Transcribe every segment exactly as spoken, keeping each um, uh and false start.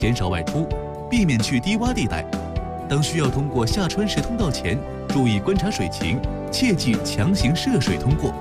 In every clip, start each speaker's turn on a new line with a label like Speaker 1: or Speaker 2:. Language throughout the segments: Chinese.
Speaker 1: 减少外出，避免去低洼地带。当需要通过下穿石通道前，注意观察水情，切忌强行涉水通过。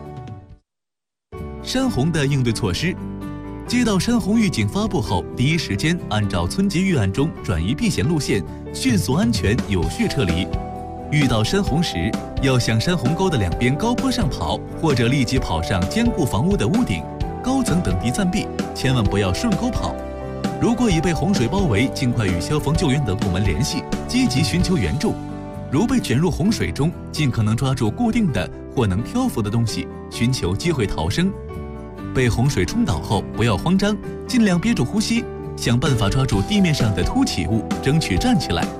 Speaker 1: 山洪的应对措施：接到山洪预警发布后，第一时间按照村级预案中转移避险路线，迅速、安全、有序撤离。遇到山洪时，要向山洪沟的两边高坡上跑，或者立即跑上坚固房屋的屋顶、高层等地暂避，千万不要顺沟跑。如果已被洪水包围，尽快与消防救援等部门联系，积极寻求援助。如被卷入洪水中，尽可能抓住固定的或能漂浮的东西，寻求机会逃生。被洪水冲倒后，不要慌张，尽量憋住呼吸，想办法抓住地面上的凸起物，争取站起来。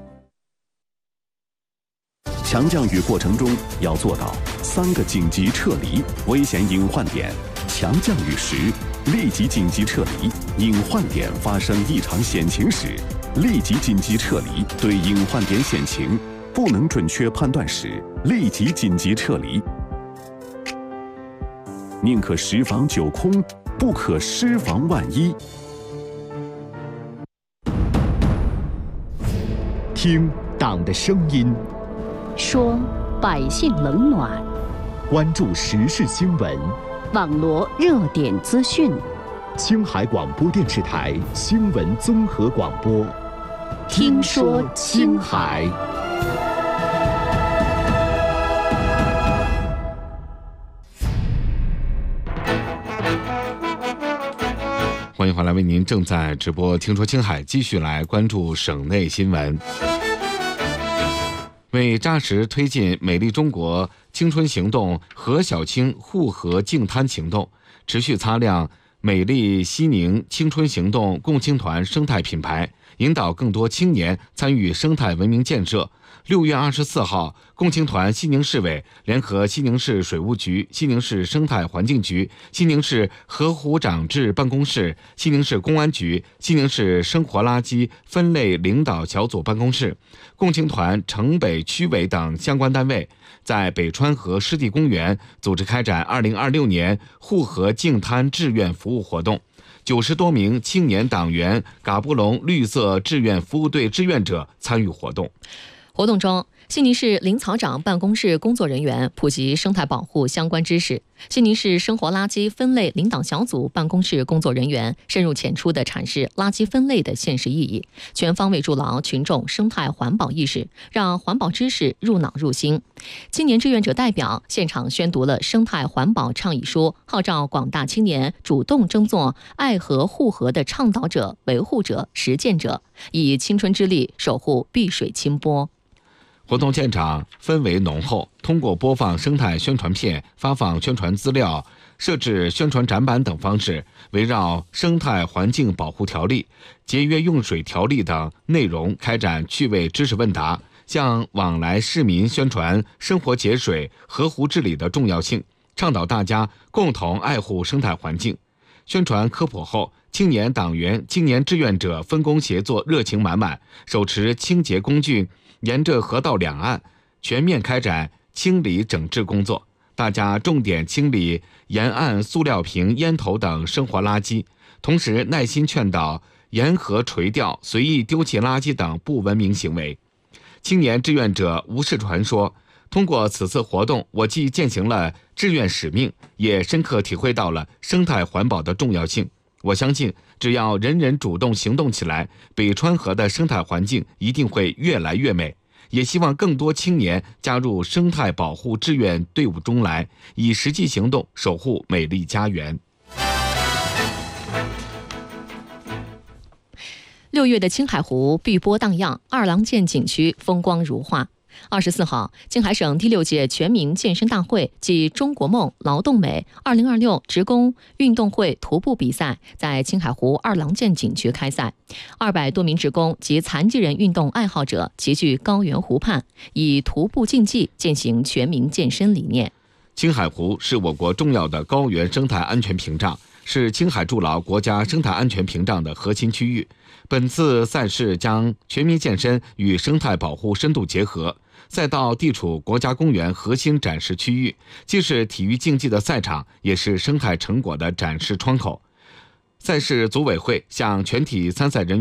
Speaker 2: 强降雨过程中要做到三个紧急撤离危险隐患点。强降雨时，立即紧急撤离；隐患点发生异常险情时，立即紧急撤离。对隐患点险情不能准确判断时，立即紧急撤离。宁可十防九空，不可失防万一。
Speaker 3: 听党的声音，
Speaker 4: 说百姓冷暖，
Speaker 3: 关注时事新闻，
Speaker 4: 网罗热点资讯。
Speaker 3: 青海广播电视台新闻综合广播，
Speaker 4: 听说青海。
Speaker 5: 欢迎回来，为您正在直播听说青海，继续来关注省内新闻。为扎实推进美丽中国青春行动和小青护河净滩行动，持续擦亮美丽西宁青春行动共青团生态品牌，引导更多青年参与生态文明建设。六月二十四号，共青团西宁市委联合西宁市水务局、西宁市生态环境局、西宁市河湖长治办公室、西宁市公安局、西宁市生活垃圾分类领导小组办公室、共青团城北区委等相关单位，在北川河湿地公园组织开展二零二六年护河净滩志愿服务活动。九十多名青年党员、嘎布隆绿色志愿服务队志愿者参与活动。
Speaker 6: 活动中，西宁市林草长办公室工作人员普及生态保护相关知识，西宁市生活垃圾分类领导小组办公室工作人员深入浅出地阐释垃圾分类的现实意义，全方位筑牢群众生态环保意识，让环保知识入脑入心。青年志愿者代表现场宣读了生态环保倡议书，号召广大青年主动争做爱河护河的倡导者、维护者、实践者，以青春之力守护碧水清波。
Speaker 5: 活动现场氛围浓厚，通过播放生态宣传片、发放宣传资料、设置宣传展板等方式，围绕生态环境保护条例、节约用水条例等内容开展趣味知识问答，向往来市民宣传生活节水、河湖治理的重要性，倡导大家共同爱护生态环境。宣传科普后，青年党员、青年志愿者分工协作，热情满满，手持清洁工具，沿着河道两岸全面开展清理整治工作。大家重点清理沿岸塑料瓶、烟头等生活垃圾，同时耐心劝导沿河垂钓、随意丢弃垃圾等不文明行为。青年志愿者吴世传说，通过此次活动，我既践行了志愿使命，也深刻体会到了生态环保的重要性。我相信，只要人人主动行动起来，北川河的生态环境一定会越来越美。也希望更多青年加入生态保护志愿队伍中来，以实际行动守护美丽家园。
Speaker 6: 六月的青海湖碧波荡漾，二郎剑景区风光如画。二十四号，青海省第六届全民健身大会暨中国梦劳动美二零二六职工运动会徒步比赛在青海湖二郎剑景区开赛。二百多名职工及残疾人运动爱好者齐聚高原湖畔，以徒步竞技践行全民健身理念。
Speaker 5: 青海湖是我国重要的高原生态安全屏障，是青海筑牢国家生态安全屏障的核心区域。本次赛事将全民健身与生态保护深度结合，赛道地处国家公园核心展示区域，既是体育竞技的赛场，也是生态成果的展示窗口。 赛事组委会向全体参赛人员